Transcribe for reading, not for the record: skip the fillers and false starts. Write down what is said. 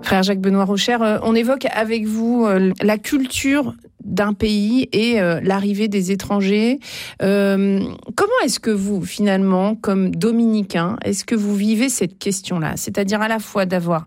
Frère Jacques Benoît Rocher, on évoque avec vous la culture d'un pays et l'arrivée des étrangers. Comment est-ce que vous, finalement, comme dominicain, est-ce que vous vivez cette question-là ? C'est-à-dire à la fois d'avoir